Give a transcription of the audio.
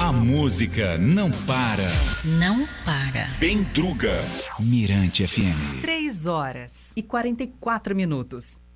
A música não para. Não para. Bem Druga. Mirante FM. 3 horas e 44 minutos.